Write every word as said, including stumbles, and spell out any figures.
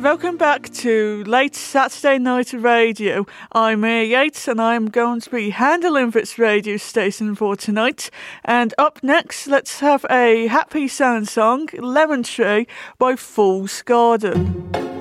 welcome back to Late Saturday Night Radio. I'm Mia Yates and I'm going to be handling this radio station for tonight. And up next, let's have a happy sound song, Lemon Tree by Fool's Garden.